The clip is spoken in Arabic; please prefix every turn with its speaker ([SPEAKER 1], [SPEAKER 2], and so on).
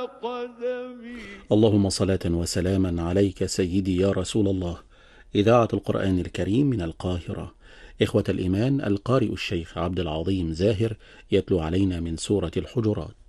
[SPEAKER 1] قدمي.
[SPEAKER 2] اللهم صلاة وسلاما عليك سيدي يا رسول الله. إذاعة القرآن الكريم من القاهرة. إخوة الإيمان، القارئ الشيخ عبد العظيم زاهر يتلو علينا من سورة الحجرات.